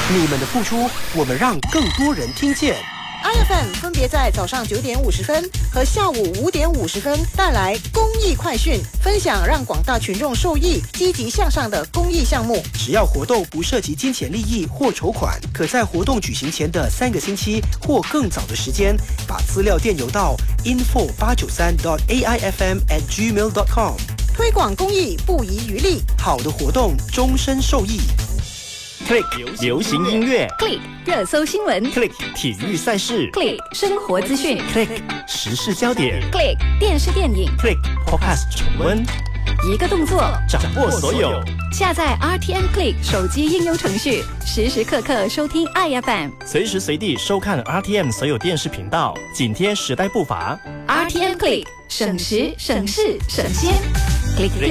你们的付出，我们让更多人听见。 iFM 分别在早上9点50分和下午5点50分带来公益快讯，分享让广大群众受益、积极向上的公益项目。 只要活动不涉及金钱利益或筹款，可在活动举行前的3个星期或更早的时间，把资料电邮到 info893.aifm@gmail.com。 推广公益不遗余力， 好的活动终身受益。 Click 流行音乐 Click 热搜新闻 ，Click 体育赛事 ，Click 生活资讯 ，Click 时事焦点 ，Click 电视电影 ，Click Podcast 重温， 一个动作掌握所有。 下载 RTM Click 手机应用程序，时时刻刻收听 iFM， 随时随地收看 RTM 所有电视频道，紧贴时代步伐。 RTM Click 省时省事省钱 ，Click。